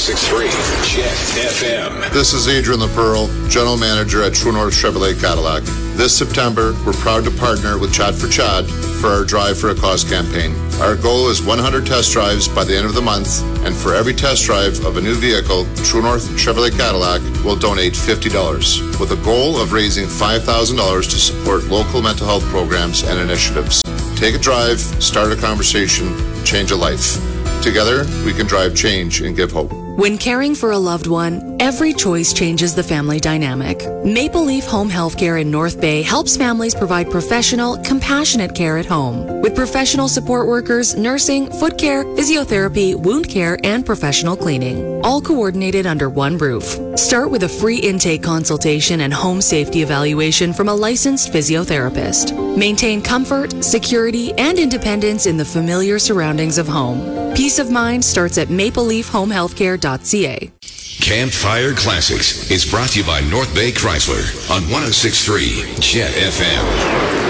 106.3 Jet FM. This is Adrian LaPearl, General Manager at True North Chevrolet Cadillac. This September, we're proud to partner with Chad for Chad for our Drive for a Cause campaign. Our goal is 100 test drives by the end of the month, and for every test drive of a new vehicle, True North Chevrolet Cadillac will donate $50, with a goal of raising $5,000 to support local mental health programs and initiatives. Take a drive, start a conversation, change a life. Together, we can drive change and give hope. When caring for a loved one, every choice changes the family dynamic. Maple Leaf Home Healthcare in North Bay helps families provide professional, compassionate care at home. With professional support workers, nursing, foot care, physiotherapy, wound care, and professional cleaning, all coordinated under one roof. Start with a free intake consultation and home safety evaluation from a licensed physiotherapist. Maintain comfort, security, and independence in the familiar surroundings of home. Peace of mind starts at mapleleafhomehealthcare.ca. Campfire Classics is brought to you by North Bay Chrysler on 106.3 Jet FM.